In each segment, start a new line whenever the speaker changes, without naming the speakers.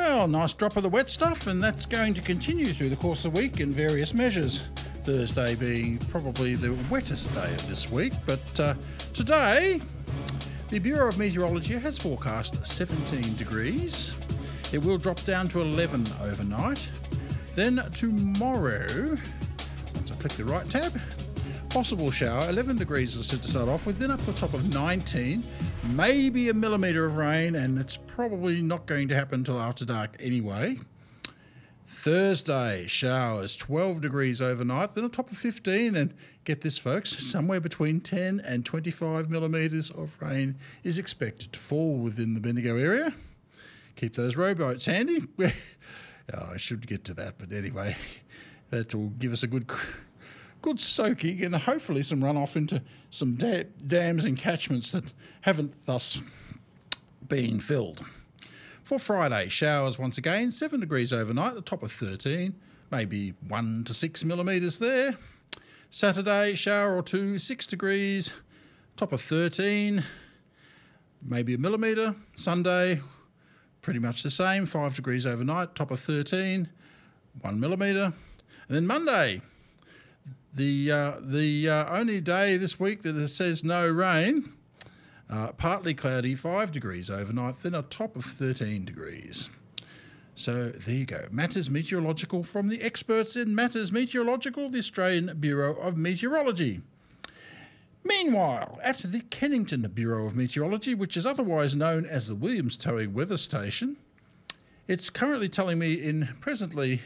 Well, nice drop of the wet stuff, and that's going to continue through the course of the week in various measures. Thursday being probably the wettest day of this week, but today the Bureau of Meteorology has forecast 17 degrees. It will drop down to 11 overnight. Then tomorrow, once I click the right tab, possible shower, 11 degrees is set to start off with, then up to the top of 19, maybe a millimetre of rain, and it's probably not going to happen until after dark anyway. Thursday, showers, 12 degrees overnight, then a top of 15, and get this folks, somewhere between 10 and 25 millimetres of rain is expected to fall within the Bendigo area. Keep those rowboats handy. I should get to that, but anyway, that will give us a good soaking and hopefully some runoff into some dams and catchments that haven't thus been filled. For Friday, showers once again, 7 degrees overnight, the top of 13, maybe 1 to 6 millimetres there. Saturday, shower or two, 6 degrees, top of 13, maybe a millimetre. Sunday, pretty much the same, 5 degrees overnight, top of 13, 1 millimetre. And then Monday, the only day this week that it says no rain, partly cloudy, 5 degrees overnight, then a top of 13 degrees. So there you go. Matters Meteorological from the experts in Matters Meteorological, the Australian Bureau of Meteorology. Meanwhile, at the Kennington Bureau of Meteorology, which is otherwise known as the Williams Towing Weather Station, it's currently telling me in presently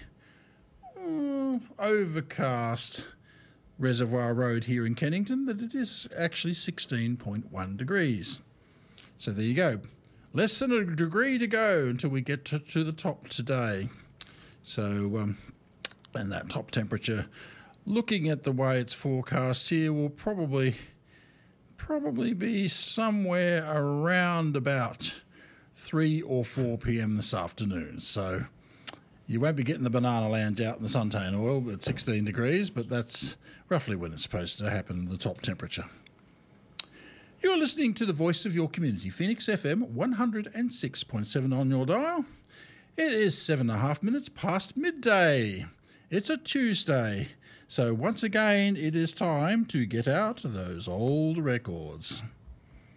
overcast Reservoir Road here in Kennington that it is actually 16.1 degrees. So there you go. Less than a degree to go until we get to the top today. So, and that top temperature, looking at the way it's forecast here, will probably be somewhere around about 3 or 4 p.m. this afternoon. So you won't be getting the banana lounge out in the suntan oil at 16 degrees, but that's roughly when it's supposed to happen, the top temperature. You're listening to the voice of your community, Phoenix FM 106.7 on your dial. It is 7.5 minutes past midday. It's a Tuesday. So once again, it is time to get out those old records.